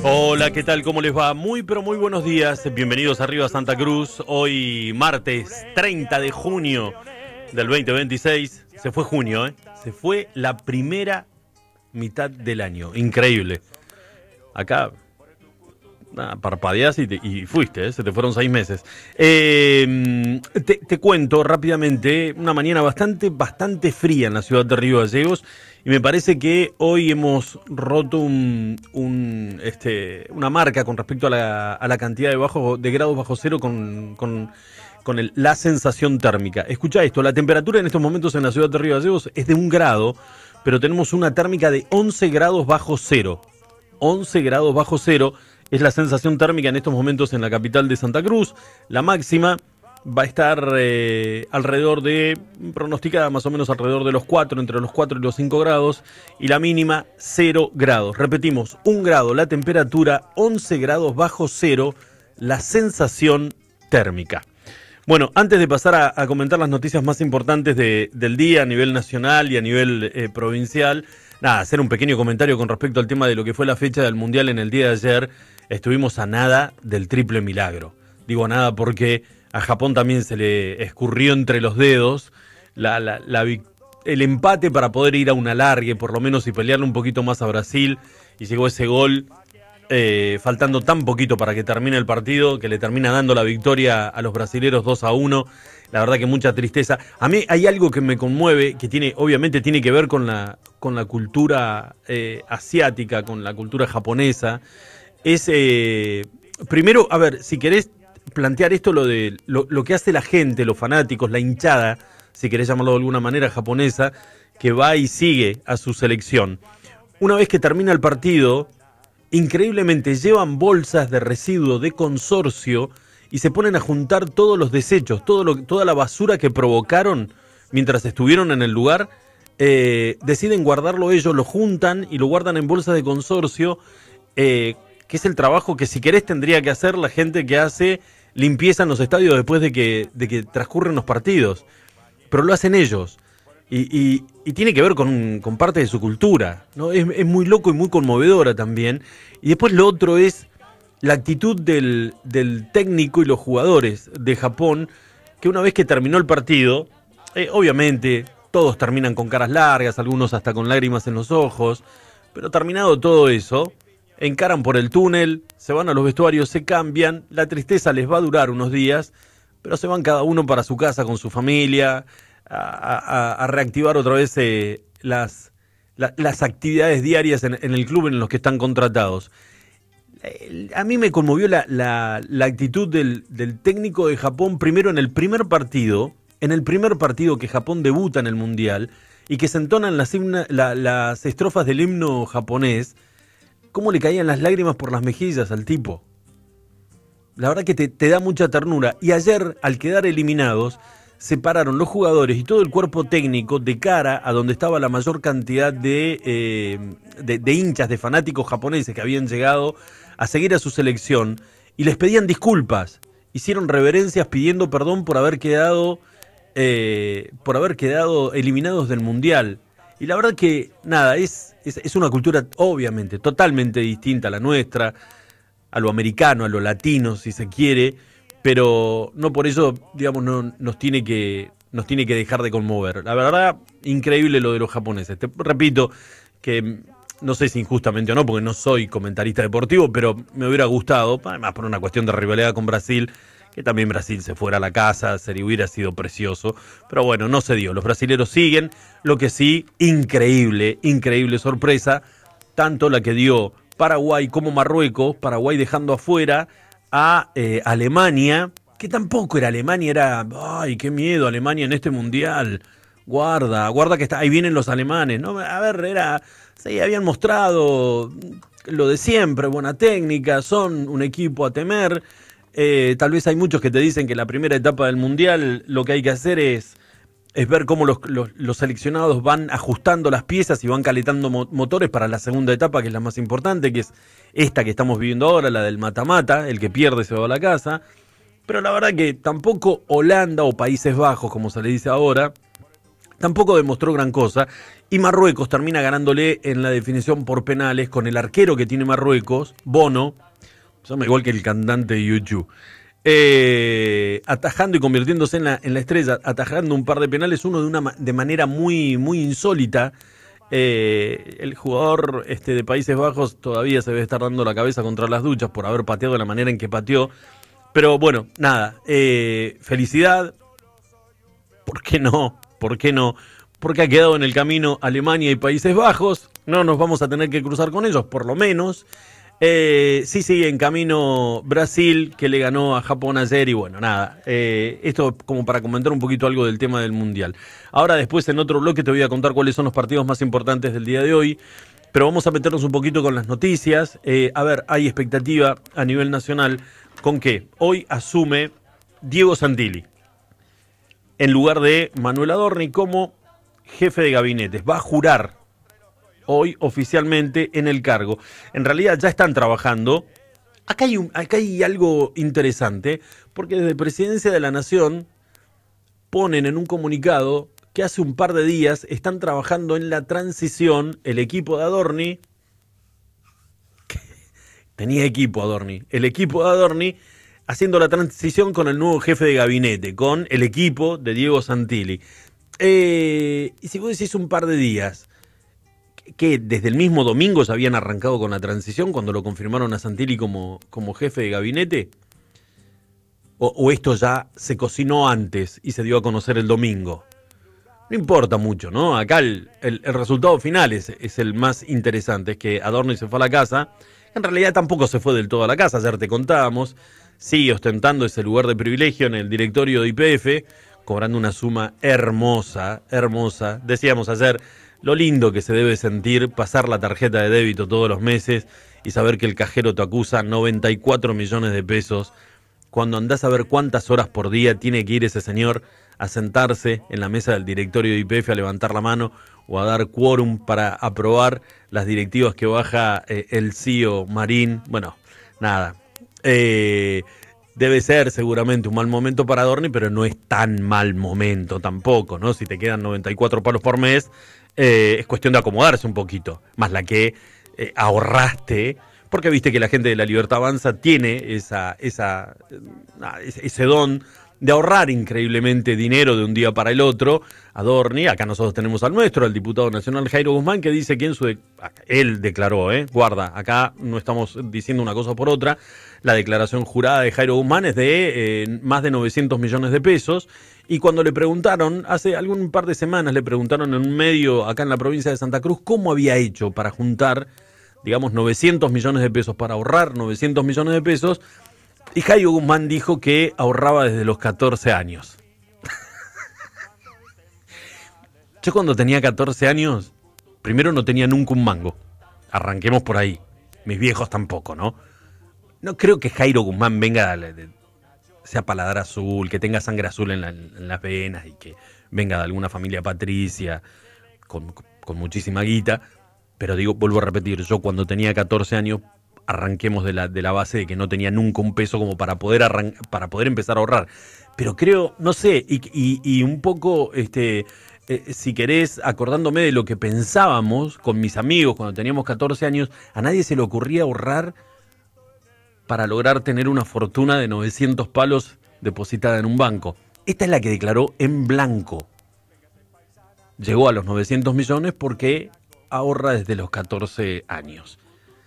Hola, ¿qué tal? ¿Cómo les va? Muy, pero muy buenos días. Bienvenidos arriba a Santa Cruz. Hoy martes 30 de junio del 2026. Se fue junio, ¿eh? Se fue la primera mitad del año. Increíble. Acá parpadeás y fuiste, ¿eh? Se te fueron 6 meses. Te cuento rápidamente, una mañana bastante fría en la ciudad de Río Gallegos. Y me parece que hoy hemos roto una marca con respecto a la cantidad de grados bajo cero con la sensación térmica. Escucha esto, la temperatura en estos momentos en la ciudad de Río Gallegos es de 1 grado, pero tenemos una térmica de 11 grados bajo cero. 11 grados bajo cero es la sensación térmica en estos momentos en la capital de Santa Cruz. La máxima va a estar pronosticada más o menos alrededor de los 4, entre los 4 y los 5 grados, y la mínima 0 grados. Repetimos, 1 grado la temperatura, 11 grados bajo cero la sensación térmica. Bueno, antes de pasar a comentar las noticias más importantes del día a nivel nacional y a nivel provincial, hacer un pequeño comentario con respecto al tema de lo que fue la fecha del Mundial en el día de ayer. Estuvimos a nada del triple milagro. Digo a nada porque a Japón también se le escurrió entre los dedos el empate para poder ir a un alargue, por lo menos, y pelearle un poquito más a Brasil. Y llegó ese gol, faltando tan poquito para que termine el partido, que le termina dando la victoria a los brasileros 2-1. La verdad que mucha tristeza. A mí hay algo que me conmueve, que obviamente tiene que ver con la cultura asiática, con la cultura japonesa. Es, primero, a ver, si querés plantear esto, lo que hace la gente, los fanáticos, la hinchada, si querés llamarlo de alguna manera, japonesa, que va y sigue a su selección. Una vez que termina el partido, increíblemente llevan bolsas de residuo de consorcio y se ponen a juntar todos los desechos, toda la basura que provocaron mientras estuvieron en el lugar. Deciden guardarlo ellos, lo juntan y lo guardan en bolsas de consorcio, que es el trabajo que, si querés, tendría que hacer la gente que hace limpieza en los estadios después de que transcurren los partidos. Pero lo hacen ellos. Y tiene que ver con parte de su cultura, ¿no? Es muy loco y muy conmovedora también. Y después lo otro es la actitud del técnico y los jugadores de Japón, que una vez que terminó el partido, obviamente todos terminan con caras largas, algunos hasta con lágrimas en los ojos, pero terminado todo eso, encaran por el túnel, se van a los vestuarios, se cambian, la tristeza les va a durar unos días, pero se van cada uno para su casa con su familia, a reactivar otra vez las actividades diarias en el club en los que están contratados. A mí me conmovió la actitud del técnico de Japón, primero en el primer partido que Japón debuta en el Mundial, y que se entonan las estrofas del himno japonés. Cómo le caían las lágrimas por las mejillas al tipo. La verdad que te da mucha ternura. Y ayer, al quedar eliminados, se pararon los jugadores y todo el cuerpo técnico de cara a donde estaba la mayor cantidad de hinchas, de fanáticos japoneses que habían llegado a seguir a su selección, y les pedían disculpas. Hicieron reverencias pidiendo perdón por haber quedado eliminados del Mundial. Y la verdad que, es una cultura obviamente totalmente distinta a la nuestra, a lo americano, a lo latino, si se quiere, pero no por eso, digamos, no nos tiene que dejar de conmover. La verdad, increíble lo de los japoneses. Te repito que no sé si injustamente o no, porque no soy comentarista deportivo, pero me hubiera gustado, además por una cuestión de rivalidad con Brasil, que también Brasil se fuera a la casa, hubiera sido precioso. Pero bueno, no se dio. Los brasileros siguen. Lo que sí, increíble sorpresa, tanto la que dio Paraguay como Marruecos. Paraguay dejando afuera a Alemania, que tampoco era Alemania, era, ay, qué miedo Alemania en este Mundial. Guarda que está, ahí vienen los alemanes, ¿no? A ver, sí, habían mostrado lo de siempre, buena técnica, son un equipo a temer. Tal vez hay muchos que te dicen que la primera etapa del Mundial lo que hay que hacer es ver cómo los seleccionados van ajustando las piezas y van calentando motores para la segunda etapa, que es la más importante, que es esta que estamos viviendo ahora, la del mata-mata, el que pierde se va a la casa. Pero la verdad que tampoco Holanda o Países Bajos, como se le dice ahora, tampoco demostró gran cosa, y Marruecos termina ganándole en la definición por penales con el arquero que tiene Marruecos, Bono, se llama igual que el cantante de YouTube, atajando y convirtiéndose en la estrella, atajando un par de penales, uno de manera muy, muy insólita. El jugador de Países Bajos todavía se debe estar dando la cabeza contra las duchas por haber pateado de la manera en que pateó, pero bueno, nada, felicidad. ¿Por qué no? ¿Por qué no? Porque ha quedado en el camino Alemania y Países Bajos. No nos vamos a tener que cruzar con ellos, por lo menos. Sí sigue en camino Brasil, que le ganó a Japón ayer. Y bueno, nada. Esto como para comentar un poquito algo del tema del Mundial. Ahora después en otro bloque te voy a contar cuáles son los partidos más importantes del día de hoy. Pero vamos a meternos un poquito con las noticias. A ver, hay expectativa a nivel nacional con que hoy asume Diego Santilli en lugar de Manuel Adorni como jefe de gabinete. Va a jurar hoy oficialmente en el cargo. En realidad ya están trabajando. Acá hay algo interesante, porque desde Presidencia de la Nación ponen en un comunicado que hace un par de días están trabajando en la transición el equipo de Adorni. Tenía equipo Adorni. El equipo de Adorni haciendo la transición con el nuevo jefe de gabinete, con el equipo de Diego Santilli. Y si vos decís un par de días, que desde el mismo domingo ya habían arrancado con la transición cuando lo confirmaron a Santilli como jefe de gabinete, o esto ya se cocinó antes y se dio a conocer el domingo. No importa mucho, ¿no? Acá el resultado final es el más interesante, es que Adorni se fue a la casa. En realidad tampoco se fue del todo a la casa, ayer te contábamos. Sigue ostentando ese lugar de privilegio en el directorio de YPF, cobrando una suma hermosa, hermosa. Decíamos ayer lo lindo que se debe sentir pasar la tarjeta de débito todos los meses y saber que el cajero te acusa 94 millones de pesos, cuando andás a ver cuántas horas por día tiene que ir ese señor a sentarse en la mesa del directorio de YPF a levantar la mano o a dar quórum para aprobar las directivas que baja el CEO Marín. Bueno, nada. Debe ser seguramente un mal momento para Adorni, pero no es tan mal momento tampoco, ¿no? Si te quedan 94 palos por mes, es cuestión de acomodarse un poquito, más la que ahorraste, porque viste que la gente de La Libertad Avanza tiene ese don de ahorrar increíblemente dinero de un día para el otro. Adorni, acá nosotros tenemos al nuestro, al diputado nacional Jairo Guzmán, que dice que él declaró, guarda, acá no estamos diciendo una cosa por otra, la declaración jurada de Jairo Guzmán es de más de 900 millones de pesos, y cuando le preguntaron, hace algún par de semanas le preguntaron en un medio acá en la provincia de Santa Cruz cómo había hecho para juntar, digamos, 900 millones de pesos, para ahorrar 900 millones de pesos, y Jairo Guzmán dijo que ahorraba desde los 14 años. Yo cuando tenía 14 años, primero no tenía nunca un mango. Arranquemos por ahí. Mis viejos tampoco, ¿no? No creo que Jairo Guzmán venga, sea paladar azul, que tenga sangre azul en las venas y que venga de alguna familia patricia con muchísima guita. Pero digo, vuelvo a repetir, yo cuando tenía 14 años, arranquemos de la base de que no tenía nunca un peso como para poder empezar a ahorrar. Pero creo, no sé, y un poco, si querés, acordándome de lo que pensábamos con mis amigos cuando teníamos 14 años, a nadie se le ocurría ahorrar para lograr tener una fortuna de 900 palos depositada en un banco. Esta es la que declaró en blanco. Llegó a los 900 millones porque ahorra desde los 14 años.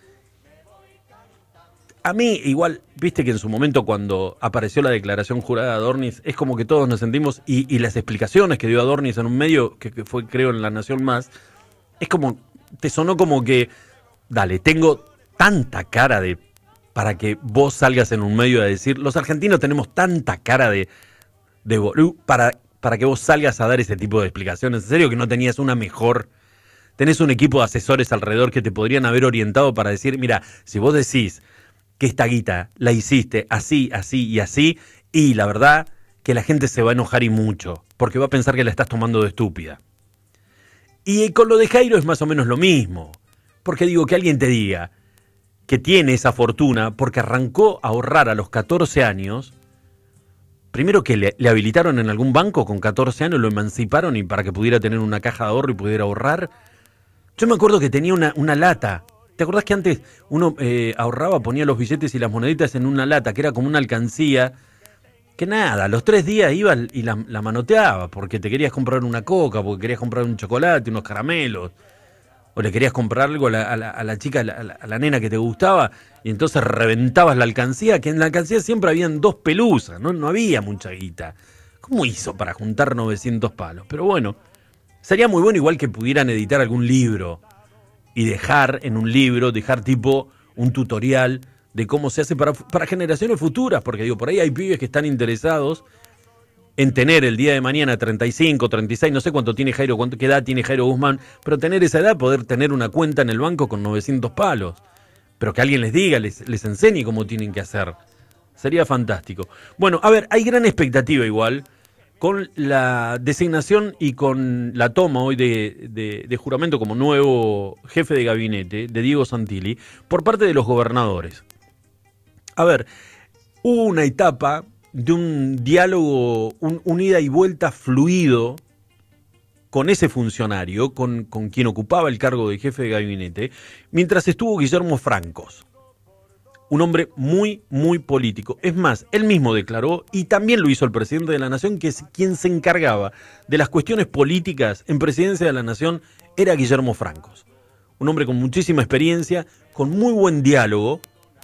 A mí, igual, viste que en su momento cuando apareció la declaración jurada de Adornis, es como que todos nos sentimos, y las explicaciones que dio Adornis en un medio, que fue creo en La Nación Más, es como, te sonó como que, dale, tengo tanta cara para que vos salgas en un medio a decir, los argentinos tenemos tanta cara de para que vos salgas a dar ese tipo de explicaciones. En serio que no tenías una mejor, tenés un equipo de asesores alrededor que te podrían haber orientado para decir, mira, si vos decís que esta guita la hiciste así, así y así, y la verdad que la gente se va a enojar y mucho, porque va a pensar que la estás tomando de estúpida. Y con lo de Jairo es más o menos lo mismo, porque digo, que alguien te diga que tiene esa fortuna porque arrancó a ahorrar a los 14 años, primero que le habilitaron en algún banco con 14 años, lo emanciparon y para que pudiera tener una caja de ahorro y pudiera ahorrar. Yo me acuerdo que tenía una lata. ¿Te acordás que antes uno ahorraba, ponía los billetes y las moneditas en una lata, que era como una alcancía? Que nada, a los 3 días iba y la manoteaba, porque te querías comprar una coca, porque querías comprar un chocolate, unos caramelos, o le querías comprar algo a la chica, a la nena que te gustaba, y entonces reventabas la alcancía, que en la alcancía siempre habían 2 pelusas, no había mucha guita. ¿Cómo hizo para juntar 900 palos? Pero bueno, sería muy bueno igual que pudieran editar algún libro y dejar en un libro, dejar tipo un tutorial de cómo se hace para generaciones futuras, porque digo, por ahí hay pibes que están interesados en tener el día de mañana 35, 36, no sé cuánto tiene Jairo, qué edad tiene Jairo Guzmán, pero tener esa edad, poder tener una cuenta en el banco con 900 palos, pero que alguien les diga, les enseñe cómo tienen que hacer. Sería fantástico. Bueno, a ver, hay gran expectativa igual con la designación y con la toma hoy de juramento como nuevo jefe de gabinete de Diego Santilli por parte de los gobernadores. A ver, hubo una etapa de un diálogo, un ida y vuelta fluido con ese funcionario, con quien ocupaba el cargo de jefe de gabinete, mientras estuvo Guillermo Francos. Un hombre muy, muy político. Es más, él mismo declaró, y también lo hizo el presidente de la Nación, que quien se encargaba de las cuestiones políticas en Presidencia de la Nación era Guillermo Francos. Un hombre con muchísima experiencia, con muy buen diálogo,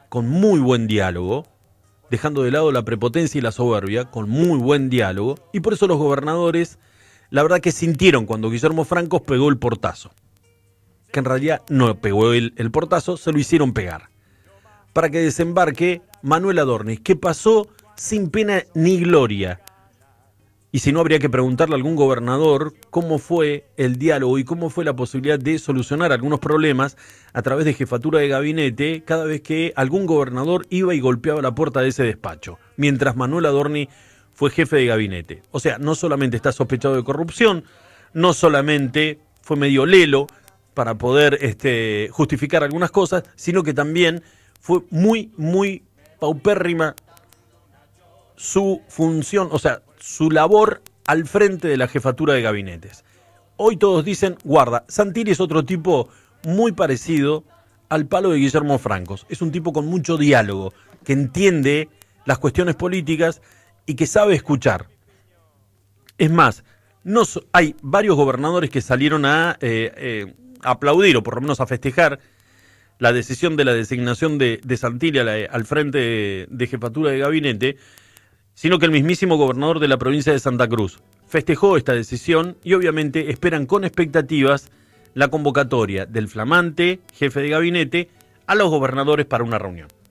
dejando de lado la prepotencia y la soberbia, con muy buen diálogo, y por eso los gobernadores, la verdad que sintieron cuando Guillermo Francos pegó el portazo. Que en realidad no pegó el portazo, se lo hicieron pegar. Para que desembarque Manuel Adorni, que pasó sin pena ni gloria. Y si no, habría que preguntarle a algún gobernador cómo fue el diálogo y cómo fue la posibilidad de solucionar algunos problemas a través de jefatura de gabinete cada vez que algún gobernador iba y golpeaba la puerta de ese despacho, mientras Manuel Adorni fue jefe de gabinete. O sea, no solamente está sospechado de corrupción, no solamente fue medio lelo para poder justificar algunas cosas, sino que también fue muy, muy paupérrima su función, o sea, su labor al frente de la jefatura de gabinetes. Hoy todos dicen, guarda, Santilli es otro tipo muy parecido al palo de Guillermo Francos. Es un tipo con mucho diálogo, que entiende las cuestiones políticas y que sabe escuchar. Es más, hay varios gobernadores que salieron a aplaudir, o por lo menos a festejar, la decisión de la designación de Santilli al frente de jefatura de gabinete, sino que el mismísimo gobernador de la provincia de Santa Cruz festejó esta decisión y obviamente esperan con expectativas la convocatoria del flamante jefe de gabinete a los gobernadores para una reunión.